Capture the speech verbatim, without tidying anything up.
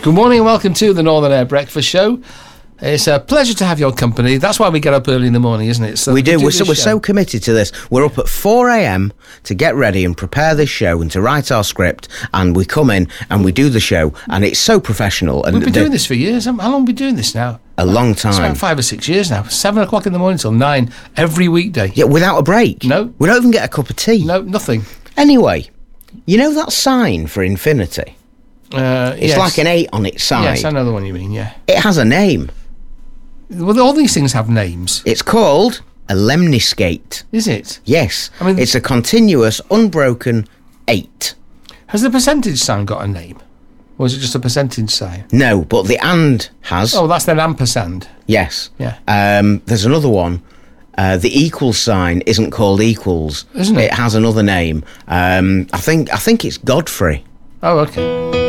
Good morning and welcome to the Northern Air Breakfast Show. It's a pleasure to have your company. That's why we get up early in the morning, isn't it? So we do. do We're, so, we're so committed to this. We're up at four a.m. to get ready and prepare this show and to write our script. And we come in and we do the show. And it's so professional. And We've been the, doing this for years. How long have we been doing this now? A long time. It's about five or six years now. Seven o'clock in the morning till nine every weekday. Yeah, without a break. No. We don't even get a cup of tea. No, nothing. Anyway, you know that sign for infinity? Uh, it's yes. like an eight on its side. Yes, I know the one you mean, yeah. It has a name. Well, all these things have names. It's called a lemniscate. Is it? Yes. I mean, it's a continuous, unbroken eight. Has the percentage sign got a name? Or is it just a percentage sign? No, but the and has. Oh, that's an ampersand. Yes. Yeah. Um, there's another one. Uh, the equals sign isn't called equals. Isn't it? It has another name. Um, I think I think it's Godfrey. Oh, okay.